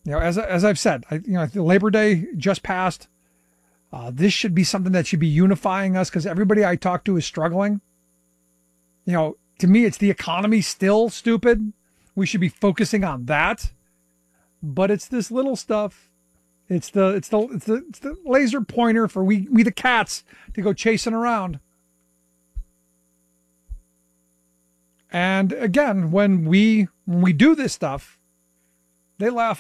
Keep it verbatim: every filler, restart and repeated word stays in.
You know, as as I've said, I, you know, Labor Day just passed. Uh, this should be something that should be unifying us because everybody I talk to is struggling. You know, to me, it's the economy still stupid. We should be focusing on that. But it's this little stuff. It's the it's the it's the, it's the laser pointer for we we the cats to go chasing around. And again, when we when we do this stuff, they laugh